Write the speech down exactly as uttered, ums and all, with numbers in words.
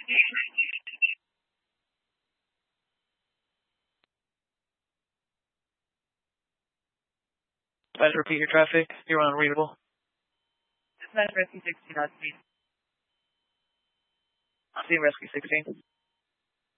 Try to repeat your traffic. You're unreadable. Dispatch Rescue sixteen on speed. See Rescue sixteen.